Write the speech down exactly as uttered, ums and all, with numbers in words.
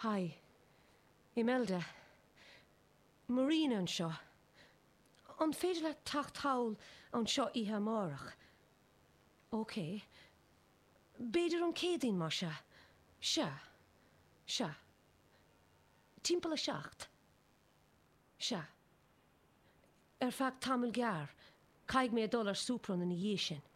Hai. Imelda. Marina an seo. An féidir le tacht hawl an seo ihe marach. Ok. Beidir an cédín mar se. Se. Se. Timpel a seacht. Se. Er fag tamil gear. Caig mé dollar súpron in i sin.